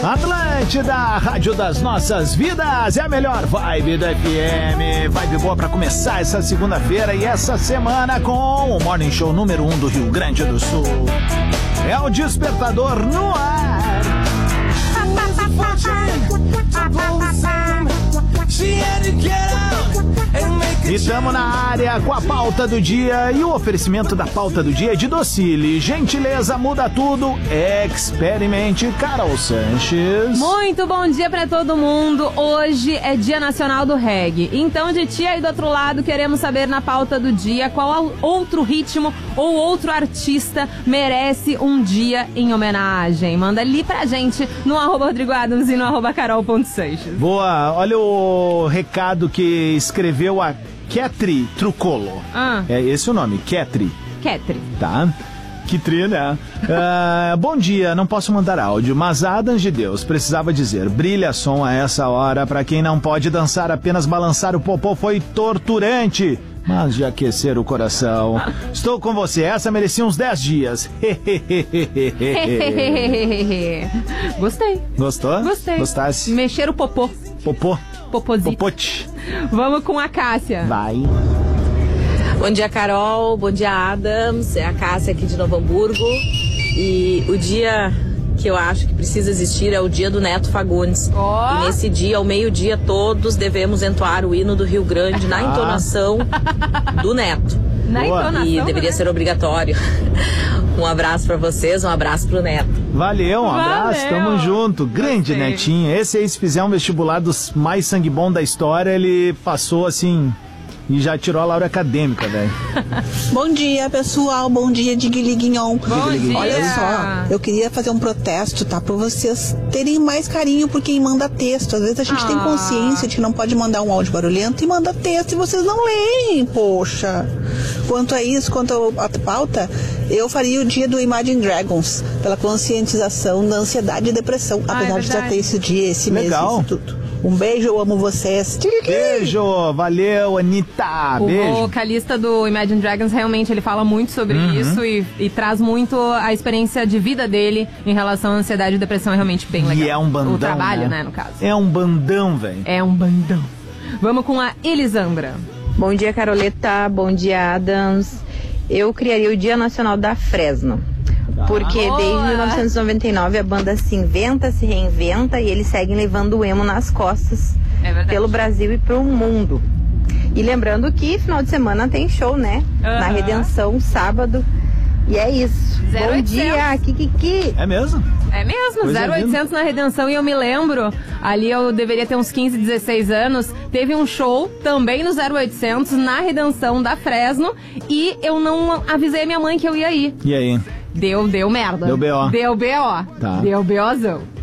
Atlântida, rádio das nossas vidas, é a melhor vibe da FM. Vibe boa pra começar essa segunda-feira e essa semana com o Morning Show número 1 do Rio Grande do Sul. É o Despertador no ar. E estamos na área com a pauta do dia e o oferecimento da pauta do dia é de Docile. Gentileza muda tudo. Experimente, Carol Sanches. Muito bom dia pra todo mundo. Hoje é Dia Nacional do Reggae. Então, de ti aí do outro lado, queremos saber na pauta do dia qual outro ritmo ou outro artista merece um dia em homenagem. Manda ali pra gente no @RodrigoAdams e no @Carol.Sanches. Boa, olha o recado que escreveu a Ketri Trucolo. É esse o nome, Ketri. Ketri. Tá. Que tri, né? Bom dia, não posso mandar áudio, mas Adams de Deus precisava dizer: brilha som a essa hora, pra quem não pode dançar, apenas balançar o popô foi torturante, mas de aquecer o coração. Estou com você, essa merecia uns 10 dias. Gostei. Gostou? Gostei. Gostasse? Mexer o popô. Popô? Popozito. Popote. Vamos com a Cássia. Vai. Bom dia, Carol. Bom dia, Adams. É a Cássia aqui de Novo Hamburgo. E o dia que eu acho que precisa existir é o dia do Neto Fagundes. E nesse dia, ao meio-dia, todos devemos entoar o hino do Rio Grande na entonação do Neto. Na entonação, e deveria ser obrigatório. Um abraço pra vocês, um abraço pro Neto. Valeu, um abraço, tamo junto. Grande Gostei. Netinho. Esse aí, se fizer um vestibular dos mais sangue bom da história, ele passou assim e já tirou a laurea acadêmica, velho. Bom dia, pessoal. Bom dia, Diguiliguinhon. Bom dia. Olha só, eu queria fazer um protesto, tá? Pra vocês terem mais carinho por quem manda texto. Às vezes a gente tem consciência de que não pode mandar um áudio barulhento e manda texto e vocês não leem, poxa. Quanto a isso, quanto à pauta, eu faria o dia do Imagine Dragons, pela conscientização da ansiedade e depressão, apesar de já ter esse dia, esse Legal. mês, isso tudo. Um beijo, eu amo vocês. Beijo, valeu, Anitta. O Beijo. vocalista do Imagine Dragons, realmente, ele fala muito sobre isso e traz muito a experiência de vida dele em relação à ansiedade e depressão. É realmente bem legal. E é um bandão, o trabalho, né, no caso. É um bandão, velho. É um bandão. Vamos com a Elisandra. Bom dia, Caroleta. Bom dia, Adams. Eu criaria o Dia Nacional da Fresno. Porque desde 1999 a banda se inventa, se reinventa e eles seguem levando o emo nas costas pelo Brasil e pro mundo. E lembrando que final de semana tem show, né? Na Redenção, sábado. E é isso. 0800. Bom dia, Kikiki. É mesmo? É mesmo, Coisa 0800 na Redenção. E eu me lembro, ali eu deveria ter uns 15, 16 anos, teve um show também no 0800 na Redenção da Fresno e eu não avisei a minha mãe que eu ia ir. E aí? Deu merda. Deu BO. Deu BO. Tá. Deu BOzão.